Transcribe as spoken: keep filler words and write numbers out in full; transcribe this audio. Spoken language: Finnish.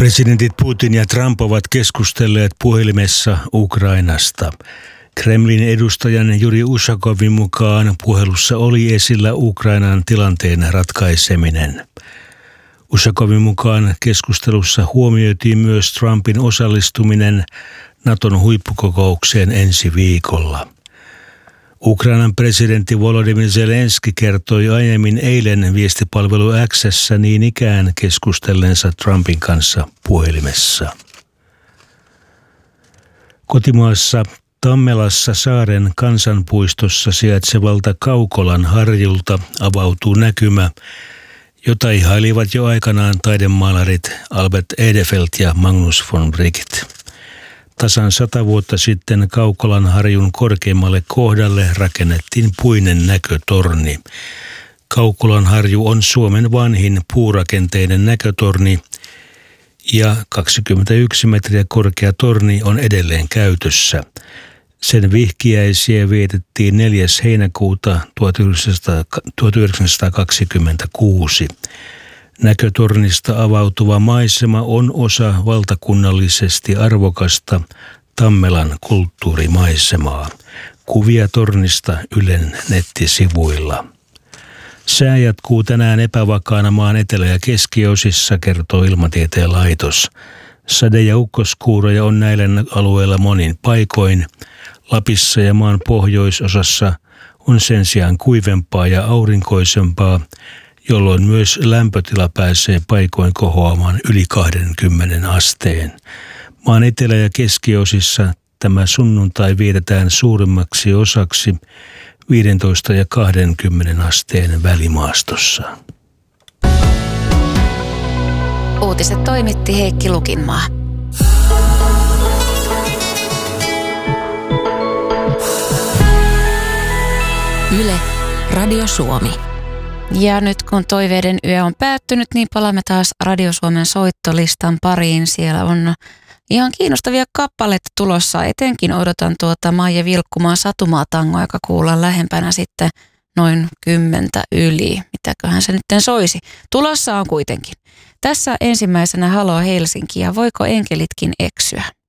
Presidentit Putin ja Trump ovat keskustelleet puhelimessa Ukrainasta. Kremlin edustajan Juri Ushakovin mukaan puhelussa oli esillä Ukrainan tilanteen ratkaiseminen. Ushakovin mukaan keskustelussa huomioitiin myös Trumpin osallistuminen Naton huippukokoukseen ensi viikolla. Ukrainan presidentti Volodymyr Zelenski kertoi aiemmin eilen viestipalvelu X:ssä niin ikään keskustellensa Trumpin kanssa puhelimessa. Kotimaassa Tammelassa saaren kansanpuistossa sijaitsevalta Kaukolan harjulta avautuu näkymä, jota ihailivat jo aikanaan taidemaalarit Albert Edelfelt ja Magnus von Wright. Tasan sata vuotta sitten Kaukolan harjun korkeimmalle kohdalle rakennettiin puinen näkötorni. Kaukolan harju on Suomen vanhin puurakenteinen näkötorni ja kaksikymmentäyksi metriä korkea torni on edelleen käytössä. Sen vihkiäisiä vietettiin neljäs heinäkuuta tuhatyhdeksänsataakaksikymmentäkuusi. Näkötornista avautuva maisema on osa valtakunnallisesti arvokasta Tammelan kulttuurimaisemaa. Kuvia tornista Ylen nettisivuilla. Sää jatkuu tänään epävakaana maan etelä- ja keskiosissa, kertoo Ilmatieteen laitos. Sade- ja ukkoskuuroja on näillä alueilla monin paikoin. Lapissa ja maan pohjoisosassa on sen sijaan kuivempaa ja aurinkoisempaa, jolloin myös lämpötila pääsee paikoin kohoamaan yli kaksikymmentä asteen. Maan etelä- ja keskiosissa tämä sunnuntai vietetään suurimmaksi osaksi viisitoista ja kaksikymmentä asteen välimaastossa. Uutiset toimitti Heikki Lukinmaa. Yle, Radio Suomi. Ja nyt kun toiveiden yö on päättynyt, niin palaamme taas Radio Suomen soittolistan pariin. Siellä on ihan kiinnostavia kappaleita tulossa. Etenkin odotan tuota Maija Vilkkumaan Satumaa-tangoa, joka kuullaan lähempänä sitten noin kymmentä yli. Mitäköhän se nyt soisi? Tulossa on kuitenkin. Tässä ensimmäisenä Halo Helsinki ja voiko enkelitkin eksyä?